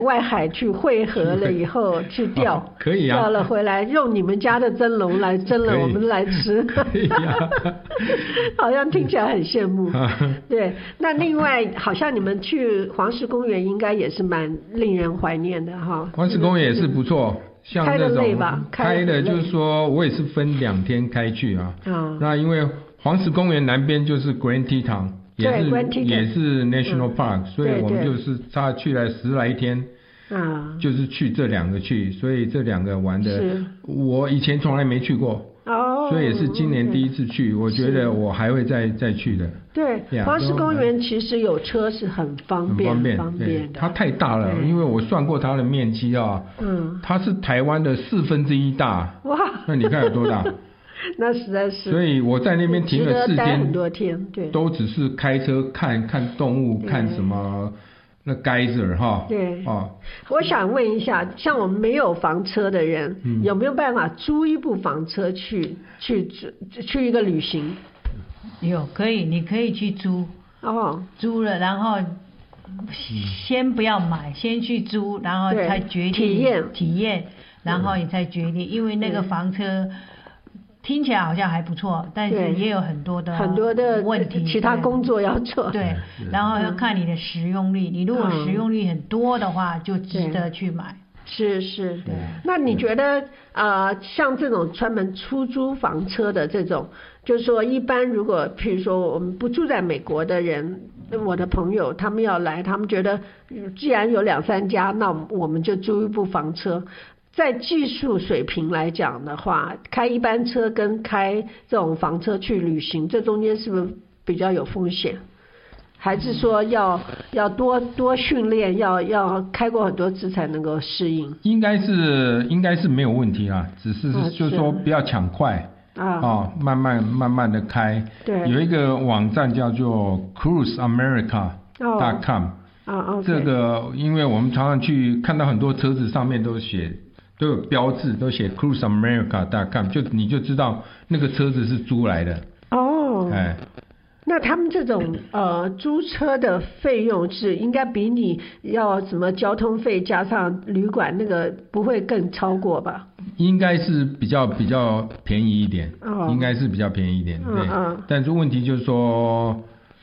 外海去汇合了以后去钓， 可以啊， 钓了回来用你们家的蒸笼来蒸了我们来吃， 可以啊好像听起来很羡慕。对，那另外好像你们去黄石公园应该也是蛮令人怀念的哈。 黄石公园也是不错，像那种开的就是说我也是分2天开去啊。那因为黄石公园南边就是 Grand Teton， 也是 National Park，所以我们就是他去了10来天。就是去这2个去，所以这2个玩的，我以前从来没去过，所以也是今年第一次去，我觉得我还会再去的。 对，黄石公园其实有车是很方便的， 它太大了，因为我算过它的面积啊，它是台湾的1/4大，哇，那你看有多大？ 那实在是， 所以我在那边停了4天， 很多天，对， 都只是开车看动物，看什么。那geyser哈， 对，我想问一下，像我们没有房车的人，有没有办法租一部房车去一个旅行？ 有，可以，你可以去租，租了，然后先不要买，先去租，然后才决定体验，然后你才决定，因为那个房车。听起来好像还不错，但是也有很多的问题， 其他工作要做。 对，然后要看你的实用率，你如果实用率很多的话，就值得去买。 是，对。那你觉得像这种专门出租房车的这种，就是说一般如果譬如说我们不住在美国的人，我的朋友他们要来，他们觉得既然有2、3家，那我们就租一部房车。在技术水平来讲的话，开一般车跟开这种房车去旅行，这中间是不是比较有风险？还是说要多训练，要开过很多次才能够适应？ 应该是没有问题啦，只是就是说不要抢快慢慢的开。对，有一个网站叫做 cruiseamerica.com。这个因为我们常常去看到很多车子上面都有标志，都写 cruiseamerica.com， 你就知道那个车子是租来的。 那他们这种租车的费用是应该比你要什么交通费加上旅馆那个不会更超过吧？ 应该是比较便宜一点，应该是比较便宜一点，对。但是问题就是说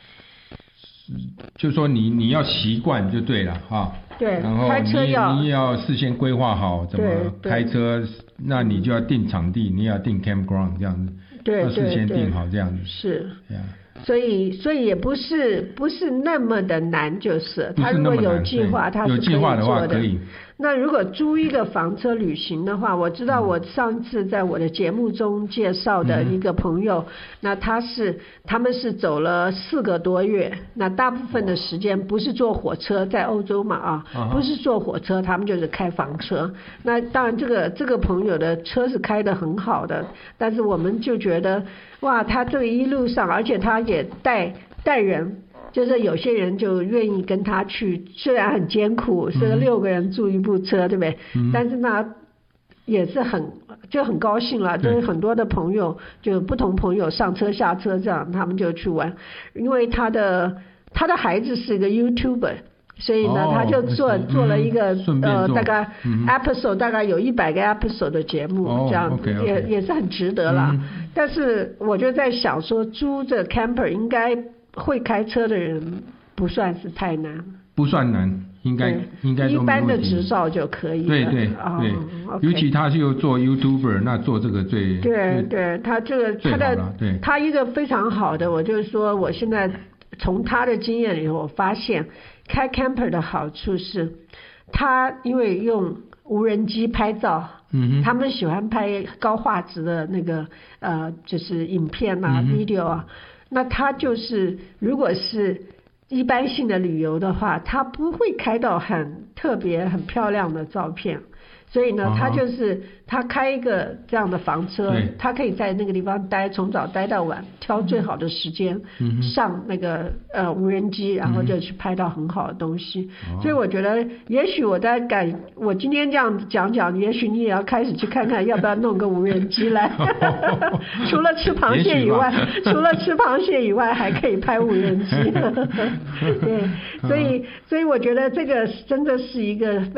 你要习惯就对了哈。 对， 然后你也要事先规划好怎么开车，那你就要定场地，你也要定 campground 这样子，要事先定好这样子。 是。所以也不是那么的难，就是他如果有计划，他是可以做的。有计划的话可以。那如果租一个房车旅行的话，我知道我上次在我的节目中介绍的一个朋友，那他们是走了4个多月，那大部分的时间不是坐火车，在欧洲嘛不是坐火车，他们就是开房车。那当然这个朋友的车是开得很好的，但是我们就觉得哇，他这个一路上，而且他也带人。就是有些人就愿意跟他去，虽然很艰苦，是6个人住一部车，对不对？但是呢，也是很高兴了。就是很多的朋友，就不同朋友上车下车这样，他们就去玩。因为他的孩子是一个 YouTuber， 所以呢，他就做了一个大概 episode 大概有100个 episode 的节目，这样子也是很值得啦。但是我就在想说，租这 camper 应该。会开车的人不算是太难， 不算难，应该都没问题， 一般的执照就可以了。 对，尤其他是又做 YouTuber， 那做这个最对，他这个他一个非常好的，我就是说，我现在从他的经验里，我发现开 camper 的好处是，他因为用无人机拍照。他们喜欢拍高画质的那个就是影片video 啊。那他就是如果是一般性的旅游的话，他不会开到很特别很漂亮的照片， 所以呢，他开一个这样的房车，他可以在那个地方从早待到晚，挑最好的时间上那个无人机，然后就去拍到很好的东西。所以我觉得，也许我今天这样讲，也许你也要开始去看看，要不要弄个无人机来。除了吃螃蟹以外，还可以拍无人机。对，所以我觉得这个真的是一个